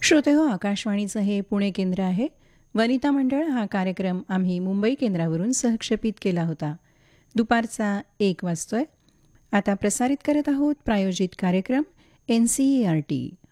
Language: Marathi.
श्रोतेहो, आकाशवाणीचं हे पुणे केंद्र आहे. वनिता मंडळ हा कार्यक्रम आम्ही मुंबई केंद्रावरून सहक्षेपित केला होता. दुपारचा 1 वाजतोय. आता प्रसारित करत आहोत प्रायोजित कार्यक्रम NCERT.